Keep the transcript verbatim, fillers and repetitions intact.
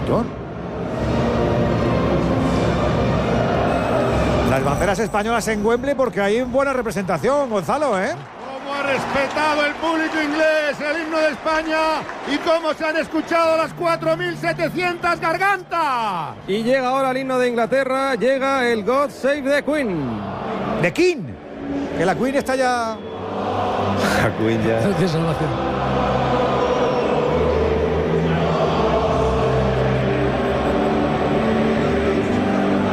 montón. Las banderas españolas en Wembley porque hay buena representación, Gonzalo, ¿eh? Cómo ha respetado el público inglés el himno de España y cómo se han escuchado las cuatro mil setecientas gargantas. Y llega ahora el himno de Inglaterra, llega el God Save the Queen. The King, que la Queen está ya... La Queen ya... De salvación.